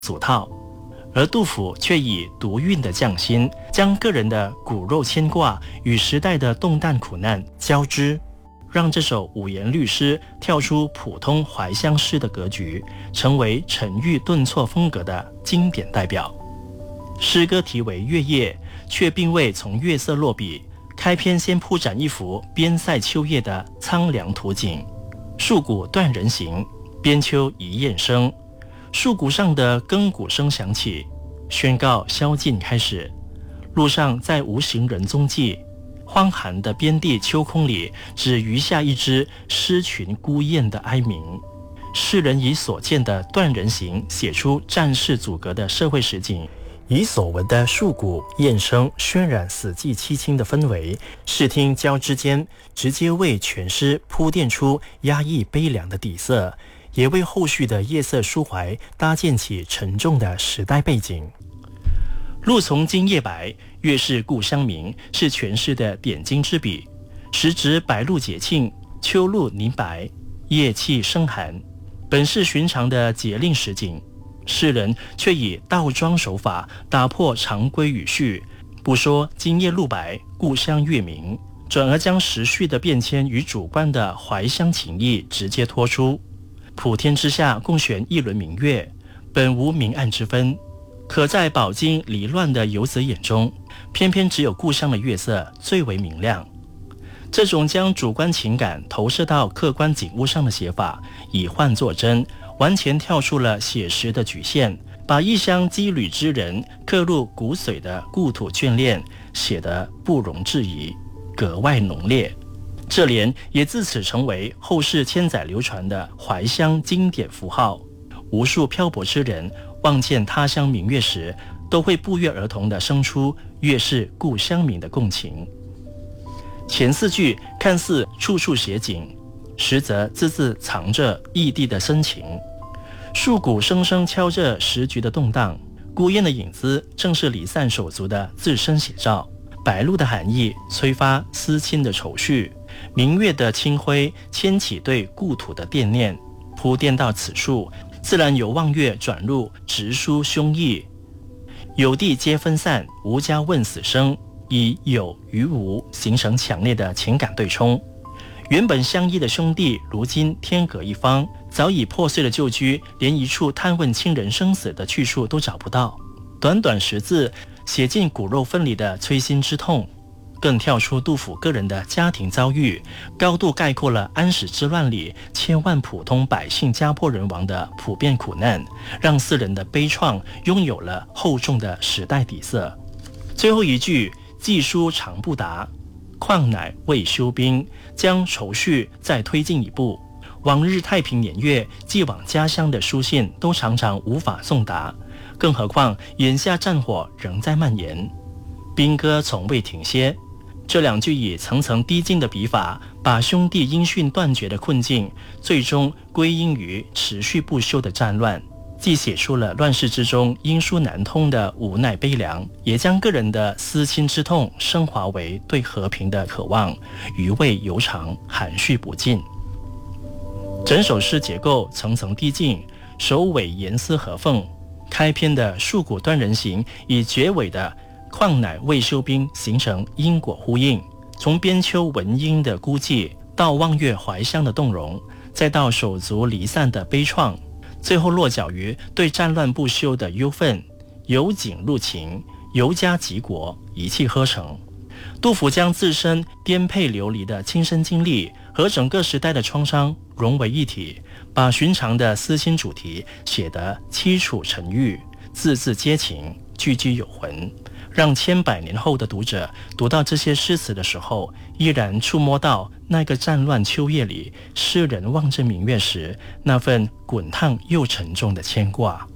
俗套，而杜甫却以独韵的匠心，将个人的骨肉牵挂与时代的动荡苦难交织，让这首五言律诗跳出普通怀乡诗的格局，成为沉郁顿挫风格的经典代表。诗歌题为《月夜》，却并未从月色落笔，开篇先铺展一幅边塞秋夜的苍凉图景。戍鼓断人行，边秋一雁声。戍鼓上的更鼓声响起，宣告宵禁开始。路上再无行人踪迹，荒寒的边地秋空里，只余下一只失群孤雁的哀鸣。诗人以所见的断人行写出战事阻隔的社会实景，以所闻的戍鼓雁声渲染死寂凄清的氛围，视听交织间直接为全诗铺垫出压抑悲凉的底色，也为后续的夜色抒怀搭建起沉重的时代背景。露从今夜白，月是故乡明，是全诗的点睛之笔。时值白露节庆，秋露凝白，夜气生寒，本是寻常的节令时景，诗人却以倒装手法打破常规语序，不说今夜露白，故乡月明，转而将时序的变迁与主观的怀乡情意直接托出。普天之下共悬一轮明月，本无明暗之分，可在饱经离乱的游子眼中，偏偏只有故乡的月色最为明亮。这种将主观情感投射到客观景物上的写法，以幻作真，完全跳出了写实的局限，把异乡羁旅之人刻入骨髓的故土眷恋写得不容置疑，格外浓烈。这联也自此成为后世千载流传的怀乡经典符号。无数漂泊之人望见他乡明月时，都会不约而同地生出月是故乡明的共情。前四句看似处处写景，实则字字藏着异地的深情。戍鼓声声敲着时局的动荡，孤雁的影子正是离散手足的自身写照。白露的寒意催发思亲的愁绪，明月的清辉牵起对故土的惦念。铺垫到此处，自然由望月转入直抒胸臆。有地皆分散，无家问死生，以有与无形成强烈的情感对冲。原本相依的兄弟，如今天隔一方，早已破碎的旧居，连一处探问亲人生死的去处都找不到。短短10字，写尽骨肉分离的摧心之痛，更跳出杜甫个人的家庭遭遇，高度概括了安史之乱里千万普通百姓家破人亡的普遍苦难，让四人的悲怆拥有了厚重的时代底色。最后一句寄书长不达，况乃未休兵，将愁绪再推进一步。往日太平年月，寄往家乡的书信都常常无法送达，更何况眼下战火仍在蔓延，兵戈从未停歇。这两句以层层递进的笔法，把兄弟音讯断绝的困境，最终归因于持续不休的战乱，既写出了乱世之中因书难通的无奈悲凉，也将个人的思亲之痛升华为对和平的渴望，余味悠长，含蓄不尽。整首诗结构层层递进，首尾严丝合缝。开篇的戍鼓断人行与结尾的况乃未休兵形成因果呼应，从边秋闻莺的孤寂，到望月怀乡的动容，再到手足离散的悲怆，最后落脚于对战乱不休的忧愤，由景入情，由家及国，一气呵成。杜甫将自身颠沛流离的亲身经历和整个时代的创伤融为一体，把寻常的思亲主题写得凄楚沉郁，字字皆情，句句有魂，让千百年后的读者读到这些诗词的时候，依然触摸到那个战乱秋夜里诗人望着明月时那份滚烫又沉重的牵挂。